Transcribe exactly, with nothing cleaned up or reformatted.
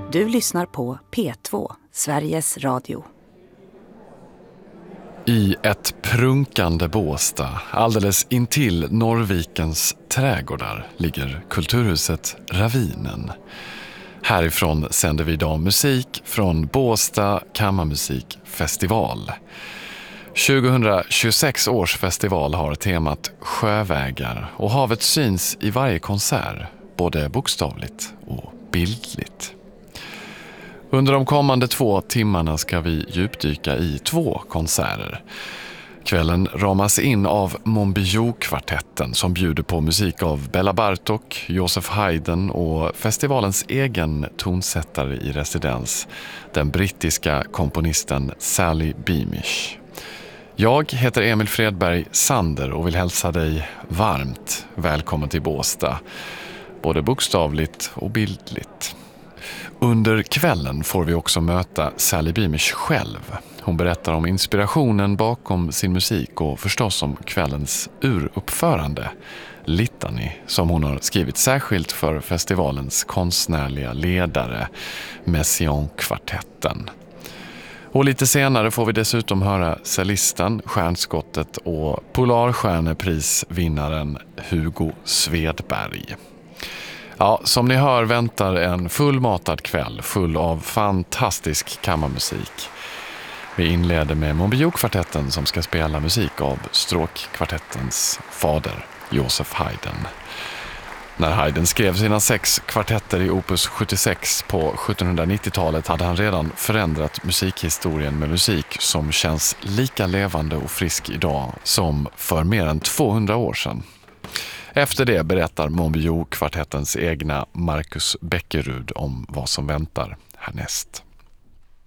Du lyssnar på P två, Sveriges Radio. I ett prunkande Båstad, alldeles intill Norrvikens trädgårdar, ligger kulturhuset Ravinen. Härifrån sänder vi idag musik från Båstad kammarmusikfestival. tjugohundratjugosex års festival har temat sjövägar och havet syns i varje konsert, både bokstavligt och bildligt. Under de kommande två timmarna ska vi djupdyka i två konserter. Kvällen ramas in av Monbiot-kvartetten som bjuder på musik av Bela Bartok, Joseph Haydn och festivalens egen tonsättare i residens, den brittiska komponisten Sally Beamish. Jag heter Emil Fredberg Sander och vill hälsa dig varmt välkommen till Båstad, både bokstavligt och bildligt. Under kvällen får vi också möta Sally Beamish själv. Hon berättar om inspirationen bakom sin musik och förstås om kvällens uruppförande, Litany, som hon har skrivit särskilt för festivalens konstnärliga ledare, Messiaen-kvartetten. Och lite senare får vi dessutom höra cellisten, stjärnskottet och Polarstjärneprisvinnaren Hugo Svedberg. Ja, som ni hör väntar en fullmatad kväll full av fantastisk kammarmusik. Vi inleder med Monbiot-kvartetten som ska spela musik av stråkkvartettens fader, Joseph Haydn. När Haydn skrev sina sex kvartetter i opus sjuttiosex på sjuttonhundranittiotalet hade han redan förändrat musikhistorien med musik som känns lika levande och frisk idag som för mer än tvåhundra år sedan. Efter det berättar Monbiot-kvartettens egna Marcus Beckerud om vad som väntar härnäst.